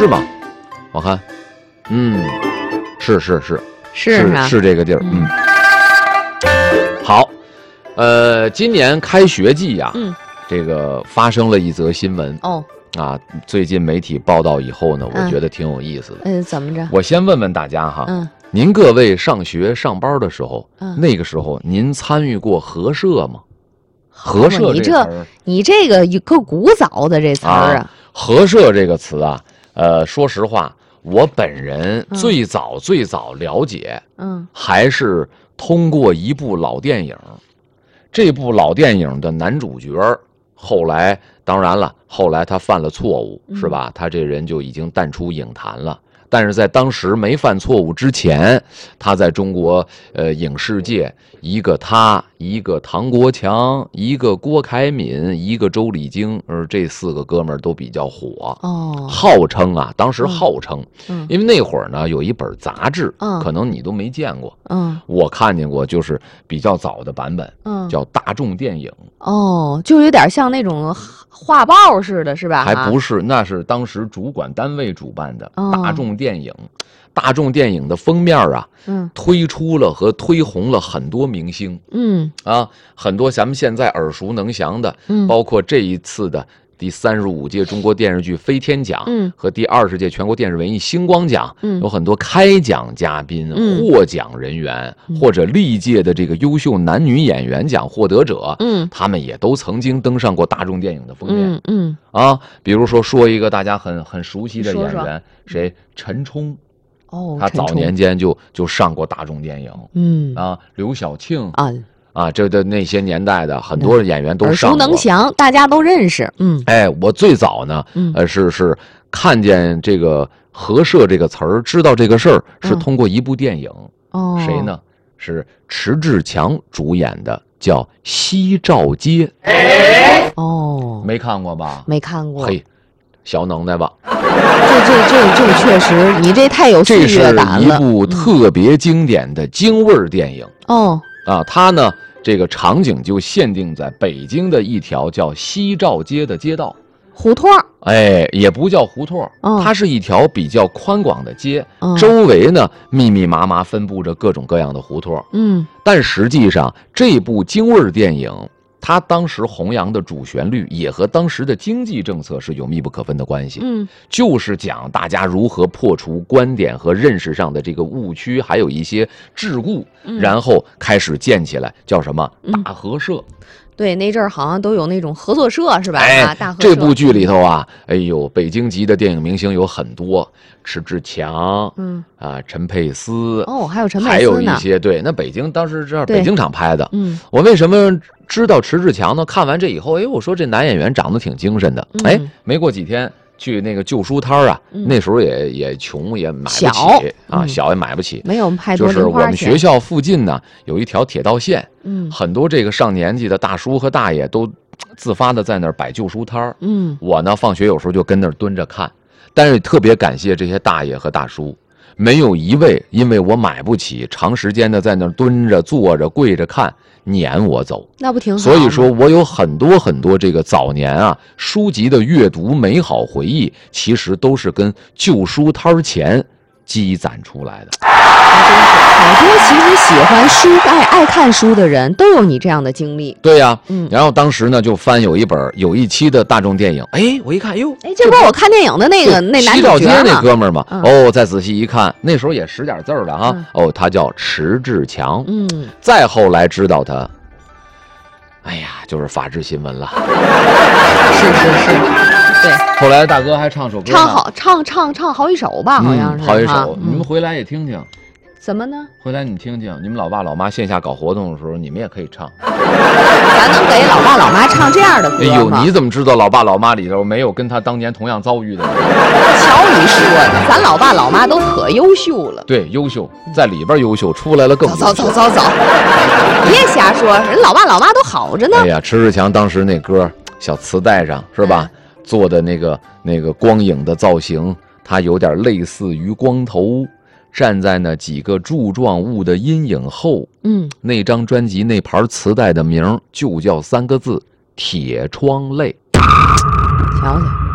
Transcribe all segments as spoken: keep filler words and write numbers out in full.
是吗？我看，嗯，是是是是是是这个地儿，嗯。好，呃，今年开学季呀、啊， 嗯， 这个发生了一则新闻哦。 啊，最近媒体报道以后呢，我觉得挺有意思的。 嗯、呃，怎么着？ 我先问问大家哈， 嗯， 您各位上学上班的时候， 嗯， 那个时候您参与过合社吗？合社这个词儿，你这个一个古早的这词儿啊。 合社这个词啊，呃，说实话，我本人最早最早了解， 嗯，还是通过一部老电影。这部老电影的男主角，后来当然了，后来他犯了错误，是吧？他这人就已经淡出影坛了。但是在当时没犯错误之前，他在中国呃影视界，一个他，一个唐国强，一个郭凯敏，一个周丽京，呃，这四个哥们儿都比较火哦， 号称啊，当时号称， 嗯， 因为那会儿呢有一本杂志， 嗯， 可能你都没见过， 嗯， 我看见过，就是比较早的版本， 嗯， 叫《大众电影》。 哦，就有点像那种画报似的，是吧？ 还不是，那是当时主管单位主办的 《 大众电影》。大众电影的封面啊， 嗯， 推出了和推红了很多明星， 嗯啊，很多咱们现在耳熟能详的， 嗯， 包括这一次的第三十五届中国电视剧飞天奖， 嗯， 和第二十届全国电视文艺星光奖， 嗯， 有很多开奖嘉宾、 嗯、 获奖人员、嗯、或者历届的这个优秀男女演员奖获得者， 嗯， 他们也都曾经登上过大众电影的封面， 嗯嗯， 啊，比如说说一个大家很很熟悉的演员， 说说谁？陈冲。 哦， 他早年间就就上过大众电影， 嗯啊，刘晓庆啊啊，这的那些年代的很多演员都上过， 耳熟能详，大家都认识。嗯， 哎，我最早呢， 嗯、 呃，是是看见这个合社这个词儿，知道这个事儿是通过一部电影， 哦、 嗯，谁呢？是迟志强主演的，叫《西照街》。 哦， 没看过吧？ 没看过。 嘿。小能耐吧， 这这这这确实，你这太有岁月感了。 这是一部特别经典的京味儿电影。 哦、 嗯、啊，它呢，这个场景就限定在北京的一条叫西照街的街道， 胡同。 哎，也不叫胡同， 哦、 它是一条比较宽广的街， 哦、 周围呢密密麻麻分布着各种各样的胡同。 嗯， 但实际上这部京味儿电影。他当时弘扬的主旋律也和当时的经济政策是有密不可分的关系， 嗯， 就是讲大家如何破除观点和认识上的这个误区，还有一些桎梏， 嗯、 然后开始建起来，叫什么大合社。 嗯对，那阵儿好像都有那种合作社，是吧？ 哎， 啊、大合社。 这部剧里头啊，哎呦，北京籍的电影明星有很多，迟志强， 嗯啊，陈佩斯， 哦，还有陈佩斯呢， 还有一些对，那北京当时是北京厂拍的， 嗯， 我为什么知道迟志强呢？看完这以后，哎，我说这男演员长得挺精神的， 嗯、 哎，没过几天。去那个旧书摊啊、 嗯， 那时候也也穷，也买不起啊， 嗯、 小也买不起， 没有太多就是我们学校附近呢有一条铁道线， 嗯， 很多这个上年纪的大叔和大爷都自发的在那儿摆旧书摊嗯， 我呢放学有时候就跟那儿蹲着看，但是特别感谢这些大爷和大叔，没有一位因为我买不起，长时间的在那儿蹲着、坐着、跪着看。撵我走， 那不挺好？ 所以说我有很多很多这个早年啊书籍的阅读美好回忆，其实都是跟旧书摊前积攒出来的。 好多其实喜欢书、爱爱看书的人都有你这样的经历。 对呀、啊， 嗯。 然后当时呢，就翻有一本有一期的大众电影，哎，我一看，哟， 哎，这不是我看电影的那个那男主角吗？ 西照街那哥们儿嘛、 嗯。 哦，再仔细一看，那时候也识点字儿了哈、 嗯。 哦，他叫迟志强。 嗯。 再后来知道他，哎呀，就是法制新闻了。 是是是。对， 后来大哥还唱首歌， 唱好唱唱唱好几首吧，好像是、 嗯、好几首、 啊。 你们回来也听听。 怎么呢？ 回来你听听，你们老爸老妈线下搞活动的时候，你们也可以唱。 咱能给老爸老妈唱这样的歌吗？ 哎呦，你怎么知道老爸老妈里头没有跟他当年同样遭遇的人？ 瞧你说的，咱老爸老妈都可优秀了。 对，优秀，在里边优秀，出来了更优秀。 走走走走走，别瞎说，人老爸老妈都好着呢。 哎呀，迟志强当时那歌小磁带上是吧？嗯、做的那个那个光影的造型，他有点类似于光头。站在那几个柱状物的阴影后， 嗯， 那张专辑那盘磁带的名就叫三个字：铁窗泪。 瞧瞧，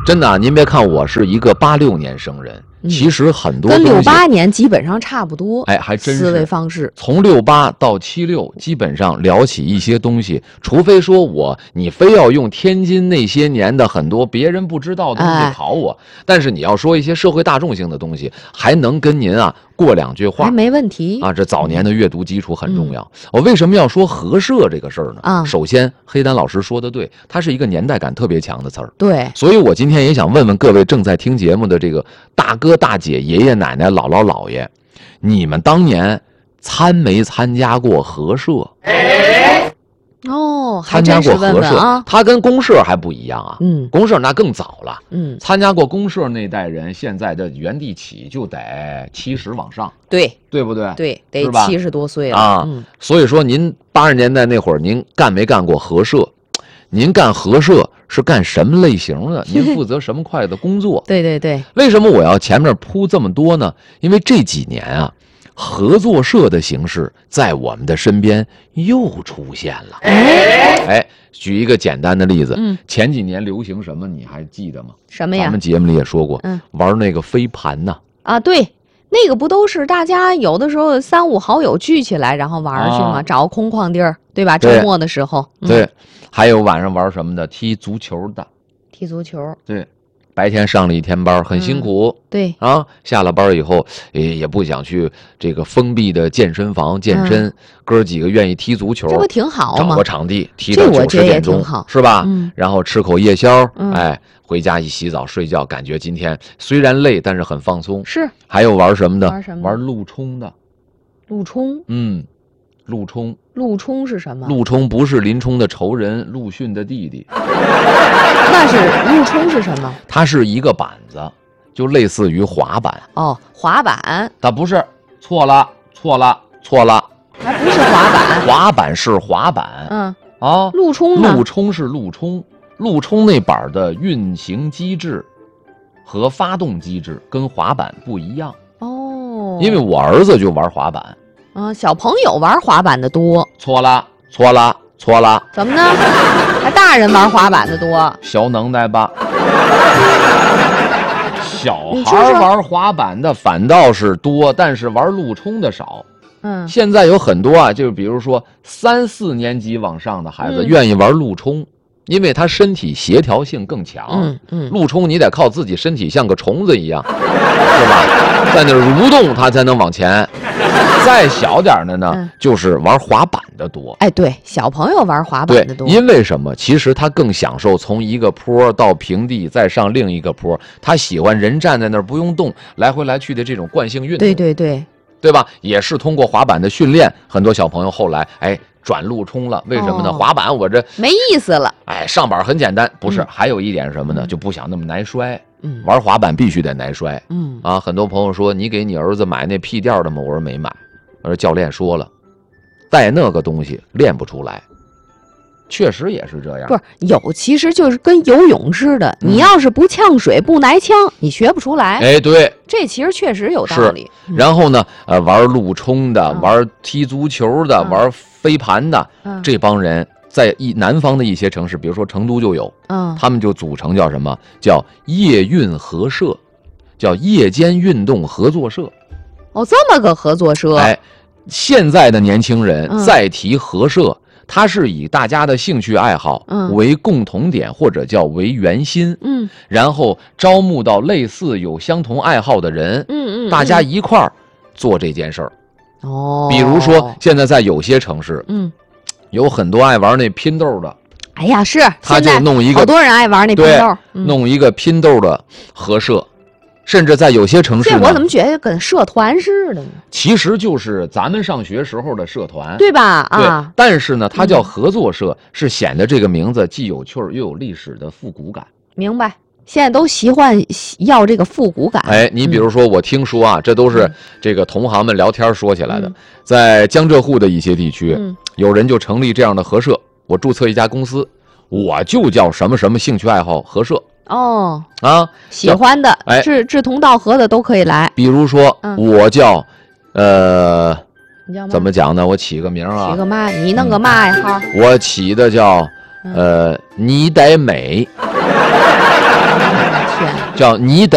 真的啊，您别看我是一个八六年生人。 嗯、 其实很多跟六八年基本上差不多， 哎，还真是思维方式。 从六八到七六，基本上聊起一些东西，除非说我你非要用天津那些年的很多别人不知道的东西考我，哎、但是你要说一些社会大众性的东西，还能跟您啊过两句话， 还没问题啊。这早年的阅读基础很重要。嗯、我为什么要说合社这个事儿呢？ 啊， 首先黑丹老师说的对，它是一个年代感特别强的词儿。 对， 所以我今天也想问问各位正在听节目的这个大哥大姐、爷爷奶奶、姥姥姥爷，你们当年参没参加过合社？ 哦， 参加过合社啊， 它跟公社还不一样啊。 嗯， 公社那更早了。 嗯， 参加过公社那代人，现在的原地起就得七十往上。 对， 对不对？ 对，得七十多岁了啊。 嗯， 所以说您八十年代那会儿，您干没干过合社？您干合社是干什么类型的？您负责什么块的工作？ 对对对。 为什么我要前面铺这么多呢？因为这几年啊，合作社的形式在我们的身边又出现了。哎，举一个简单的例子， 嗯， 前几年流行什么，你还记得吗？ 什么呀？ 咱们节目里也说过， 嗯， 玩那个飞盘呐。 啊，对。那个不都是大家有的时候三五好友聚起来，然后玩去吗？啊、找个空旷地儿，对吧？周末的时候， 对，嗯、还有晚上玩什么的，踢足球的， 踢足球， 对，白天上了一天班，很辛苦， 嗯、对啊，下了班以后也也不想去这个封闭的健身房健身，嗯、哥几个愿意踢足球， 这不挺好吗？ 找个场地踢到九十点钟，是吧？ 嗯， 然后吃口夜宵， 嗯、 哎。回家一洗澡睡觉，感觉今天虽然累，但是很放松。 是， 还有玩什么的？ 玩什么？ 玩陆冲的。 陆冲？ 嗯，陆冲。 陆冲是什么？ 陆冲不是林冲的仇人，陆逊的弟弟。 那是陆冲是什么？ 它是一个板子，就类似于滑板。 哦，滑板。 它不是，错了，错了，错了。 还不是滑板。 滑板是滑板。 嗯。 啊， 陆冲呢？ 陆冲是陆冲。陆冲那板的运行机制和发动机制跟滑板不一样哦， 因为我儿子就玩滑板啊，小朋友玩滑板的多。 错了，错了，错了， 怎么呢？还大人玩滑板的多？ 小能耐吧。小孩玩滑板的反倒是多，但是玩陆冲的少。 嗯， 现在有很多啊，就是比如说三四年级往上的孩子愿意玩陆冲。嗯，因为他身体协调性更强， 嗯嗯， 陆冲你得靠自己身体像个虫子一样，是吧？在那蠕动，它才能往前。再小点的呢， 嗯、 就是玩滑板的多。 哎，对，小朋友玩滑板的多。 因为什么？其实他更享受从一个坡到平地，再上另一个坡。他喜欢人站在那儿不用动，来回来去的这种惯性运动。 对对对， 对吧？也是通过滑板的训练，很多小朋友后来哎。转陆冲了，为什么呢？ 哦、 滑板我这没意思了。 哎，上板很简单，不是？ 嗯、 还有一点是什么呢？ 嗯、 就不想那么耐摔。 嗯， 玩滑板必须得耐摔。 嗯啊，很多朋友说你给你儿子买那屁垫的吗？我说没买。我说教练说了，带那个东西练不出来。确实也是这样。 不是有，其实就是跟游泳似的， 嗯、 你要是不呛水、不耐呛，你学不出来。 哎，对， 这其实确实有道理。 嗯、然后呢，呃，玩陆冲的、嗯、玩踢足球的、嗯、玩飞盘的， 嗯、 这帮人在一南方的一些城市，比如说成都就有， 嗯， 他们就组成叫什么？叫夜运合社，叫夜间运动合作社。 哦，这么个合作社。 哎，现在的年轻人再提合社。嗯，它是以大家的兴趣爱好为共同点，或者叫为圆心， 嗯， 然后招募到类似有相同爱好的人， 嗯嗯， 大家一块儿做这件事儿。 哦， 比如说现在在有些城市， 嗯， 有很多爱玩那拼豆的， 哎呀，是， 他就弄一个， 好多人爱玩那拼豆， 嗯、弄一个拼豆的合社。甚至在有些城市呢， 这我怎么觉得跟社团似的呢？ 其实就是咱们上学时候的社团， 对吧？啊， 对。但是呢，它叫合作社，嗯、是显得这个名字既有趣儿又有历史的复古感。 明白。现在都习惯要这个复古感。 哎，你比如说，我听说啊，嗯、这都是这个同行们聊天说起来的，嗯、在江浙沪的一些地区， 嗯、 有人就成立这样的合社，我注册一家公司，我就叫什么什么兴趣爱好合社。 哦啊， 喜欢的， 哎， 志志同道合的都可以来。 比如说， 嗯、 我叫，呃， 你叫怎么讲呢？我起个名啊， 起个嘛？你弄个嘛爱好？ 嗯、我起的叫，呃，你得美。 天， 叫你得